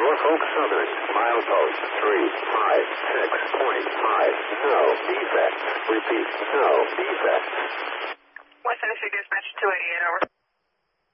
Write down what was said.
Norfolk Southern, milepost 356.5. No defect. Repeat, no defect. West Tennessee Dispatch 288, over.